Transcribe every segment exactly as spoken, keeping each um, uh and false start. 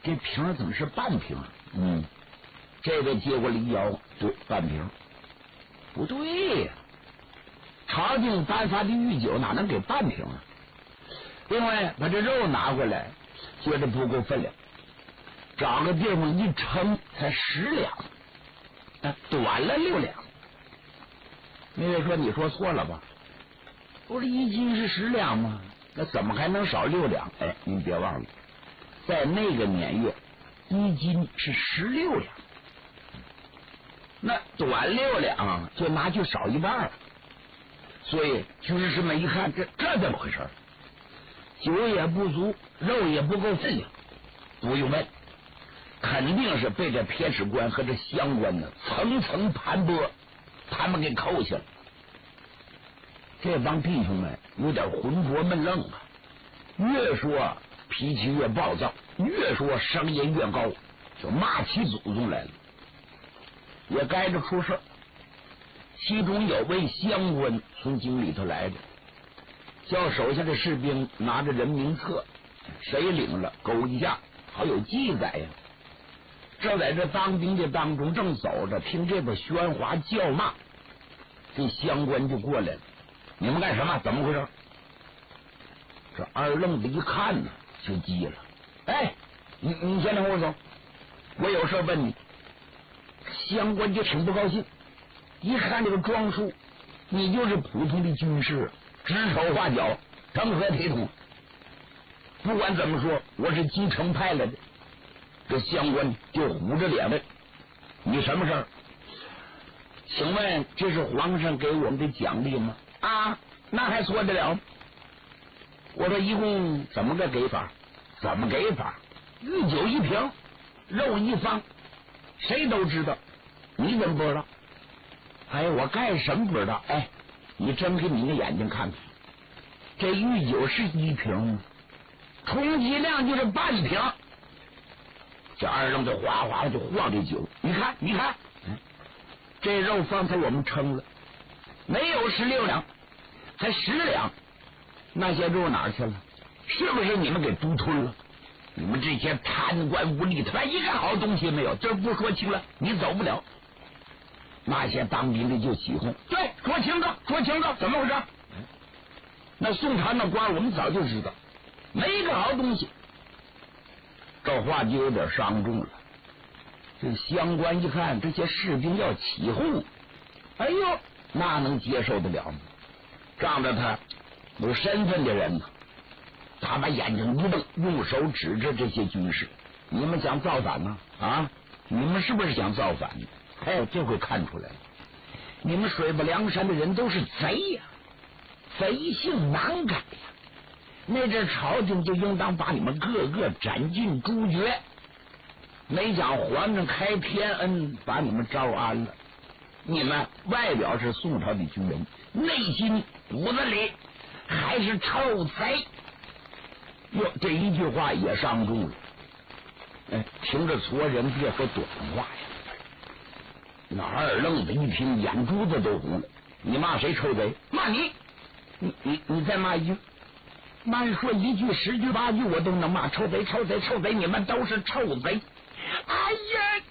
这瓶怎么是半瓶？嗯，这位接过来一摇，对，半瓶。不对呀、啊，朝廷颁发的御酒哪能给半瓶啊？另外，把这肉拿回来，觉得不够分量，找个地方一称，才十两，啊，短了六两。那位说：“你说错了吧？不是一斤是十两吗？那怎么还能少六两？”哎，您别忘了，在那个年月，一斤是十六两，那短六两就拿去少一半了。所以军士们一看，这这怎么回事？酒也不足，肉也不够分量，不用问，肯定是被这撇使官和这乡官呢层层盘剥，他们给扣下了。这帮弟兄们有点浑浊闷愣啊，越说脾气越暴躁，越说声音越高，就骂起祖宗来了。也该着出事，其中有位乡官从京里头来的，叫手下的士兵拿着人名册，谁领了勾一下，好有记载呀。正在这当兵的当中，正走着，听这个喧哗叫骂，这乡官就过来了。你们干什么？怎么回事？这二愣子一看呢，就急了。哎，你你先跟我走，我有事问你。乡官就挺不高兴，一看这个装束，你就是普通的军士，指手画脚，成何体统？不管怎么说，我是京城派来的。这乡官就虎着脸问：“你什么事儿？请问这是皇上给我们的奖励吗？”啊，那还错得了？我说一共怎么个给法？怎么给法？御酒一瓶，肉一方，谁都知道，你怎么不知道？哎，我干什么不知道？哎，你睁开你的眼睛看看，这御酒是一瓶吗？充其量就是半瓶。这二愣子哗哗的就晃这酒，你看，你看，嗯、这肉方才我们称了。没有十六两，才十两，那些肉哪儿去了？是不是你们给独吞了？你们这些贪官污吏，他一个好东西没有，这不说清了，你走不了。那些当兵的就起哄，对，说清楚，说清楚，怎么回事？那宋朝那官我们早就知道，没一个好东西。这话就有点伤重了。这乡官一看这些士兵要起哄，哎呦！那能接受得了吗？仗着他有身份的人呢，他把眼睛一瞪，用手指着这些军士：“你们想造反吗？啊，你们是不是想造反？哎，这回看出来了，你们水泊梁山的人都是贼呀、啊，贼性难改呀、啊！那阵朝廷就应当把你们个个斩尽诛绝，没想皇上开天恩，把你们招安了。你们外表是宋朝的军人，内心骨子里还是臭贼。”哟，这一句话也伤重了。哎，听着矬人别说短话呀。那二愣子一听，眼珠子都红了。你骂谁臭贼？骂你！你你你再骂一句，慢说一句，十句八句我都能骂。臭贼，臭贼，臭贼！你们都是臭贼！哎呀！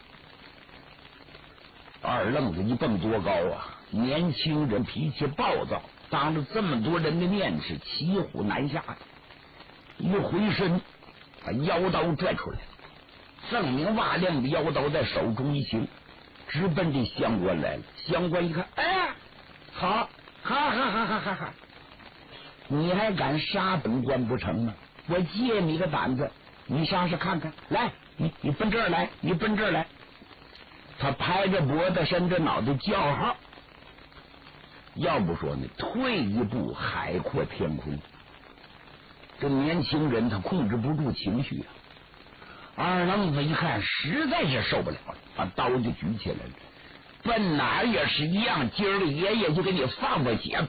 二愣子一蹦多高啊！年轻人脾气暴躁，当着这么多人的面是骑虎难下。一回身，把腰刀拽出来，锃明瓦亮的腰刀在手中一行，直奔这乡官来了。乡官一看，哎，好，哈哈哈哈哈哈！你还敢杀本官不成吗？我借你个胆子，你杀杀看看！来，你你奔这儿来，你奔这儿来！他拍着脖子，伸着脑袋叫号。要不说呢，退一步海阔天空。这年轻人他控制不住情绪啊！二愣子一看，实在是受不了了，把刀就举起来了。奔哪儿也是一样，今儿个爷爷就给你放过血！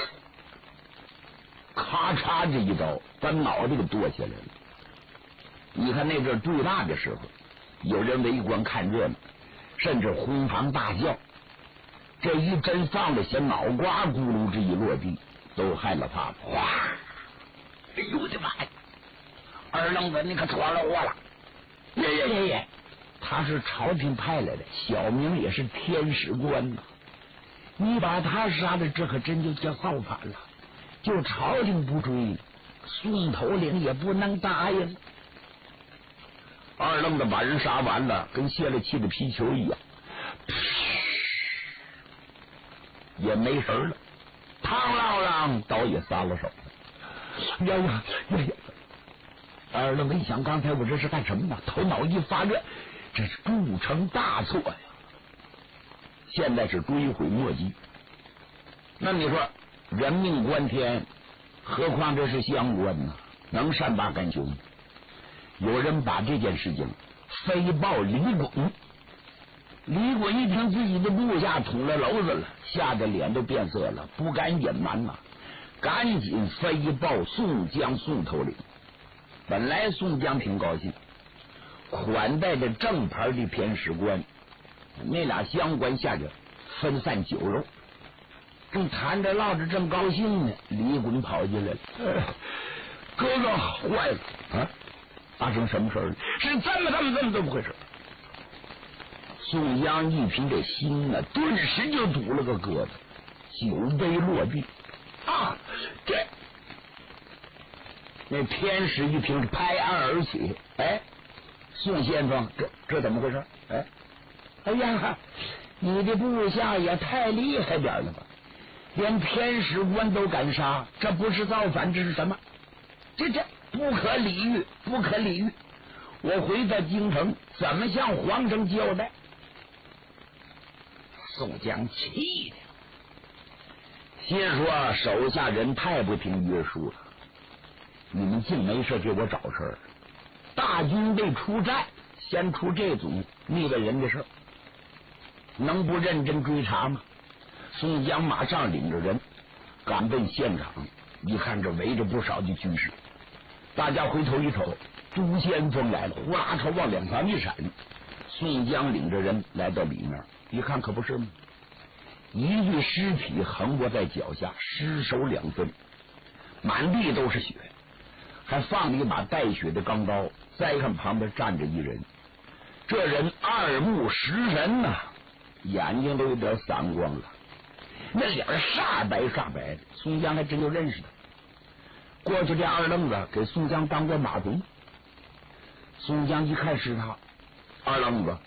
咔嚓，这一刀把脑袋给剁下来了。你看那阵对骂的时候，有人围观看热闹，甚至哄堂大叫。这一针放了些脑瓜咕噜这一落地，都害了怕了。哗！哎呦我的妈呀！二愣子，你可闯了祸了！哎他是朝廷派来的，小名也是天使官呐。你把他杀了，这可真就叫造反了。就朝廷不追，宋头领也不能答应。二愣子把人杀完了，跟泄了气的皮球一样，也没神了。汤啷啷倒也撒了手了。呀呀呀呀！二愣子一想，刚才我这是干什么呢？头脑一发热，这是铸成大错呀！现在是追悔莫及。那你说人命关天，何况这是相关呢？能善罢甘休吗？有人把这件事情飞报李衮，李衮一听自己的部下捅了娄子了，吓得脸都变色了，不敢隐瞒呐，赶紧飞报宋江宋头领。本来宋江挺高兴，款待着正牌的偏使官，那俩乡官下去分散酒肉，正谈着唠着正高兴呢，李衮跑进来了。哎，哥哥坏了啊！发生什么事了？是这么这么这么这么回事？宋江一凭这心呢，顿时就堵了个疙瘩，酒杯落地啊！这那天使一听拍案而起，哎，宋先生，这这怎么回事？哎，哎呀，你的部下也太厉害点了吧！连天使官都敢杀，这不是造反，这是什么？这这不可理喻，不可理喻！我回到京城，怎么向皇上交代？宋江气的，心说手下人太不听约束了，你们净没事给我找事儿。大军队出战，先出这种腻歪人的事儿，能不认真追查吗？宋江马上领着人赶奔现场，一看这围着不少的军士，大家回头一瞅，朱先锋来了，呼啦朝往两旁一闪。宋江领着人来到里面，一看可不是吗？一具尸体横卧在脚下，尸首两分，满地都是血，还放了一把带血的钢刀。再看旁边站着一人，这人二目食神呐、啊，眼睛都有点散光了，那脸煞白煞白的。宋江还真就认识他。过去这二愣子给宋江当过马童，宋江一看是他，二愣子，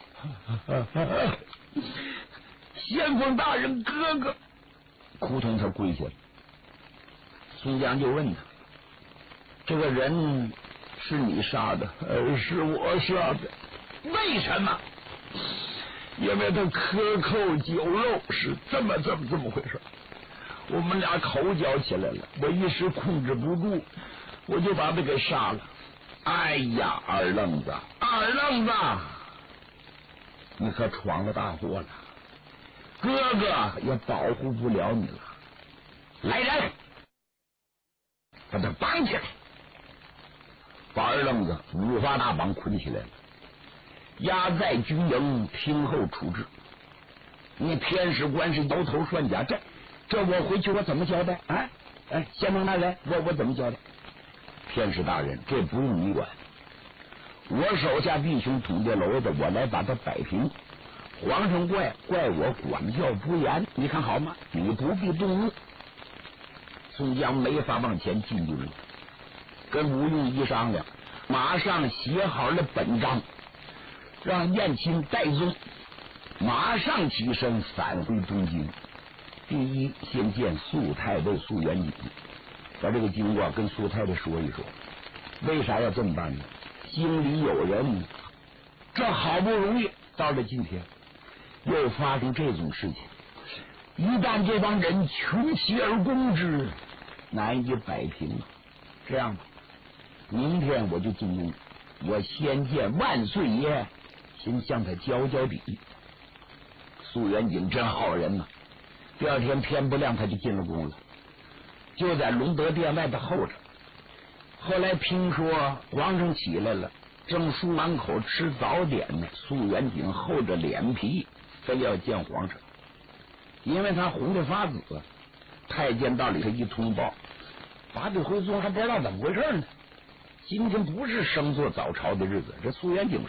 先锋大人哥哥，扑通他跪下了。宋江就问他，这个人是你杀的？呃，是我杀的。为什么？因为他克扣酒肉，是这么这么这么回事。我们俩口角起来了，我一时控制不住，我就把他给杀了。哎呀，二愣子，二愣子，你可闯了大祸了，哥哥也保护不了你了。来人，把他绑起来，把二愣子五花大绑捆起来了，押在军营听候处置。那天使官是摇头算假，这这我回去我怎么交代？啊，哎，先锋大人，我我怎么交代？天使大人，这不用你管，我手下弟兄捅这娄子，我来把他摆平。皇上怪怪我管教不严，你看好吗？你不必动怒。宋江没法往前进一步，跟吴用一商量，马上写好了本章，让燕青带宗，马上起身返回东京。第一，先见苏太尉苏元锦，把这个经过跟苏太尉说一说。为啥要这么办呢？心里有人，这好不容易到了今天，又发生这种事情，一旦这帮人群起而攻之，难以摆平了。这样吧，明天我就进宫，我先见万岁爷，先向他交交底。苏元锦真好人呐、啊！第二天天不亮，他就进了宫了，就在隆德殿外的候着。后来听说皇上起来了，正漱完口吃早点呢，苏元锦厚着脸皮非要见皇上，因为他红的发紫。太监到里头一通报，把李回宗还不知道怎么回事呢。今天不是升座早朝的日子，这苏元锦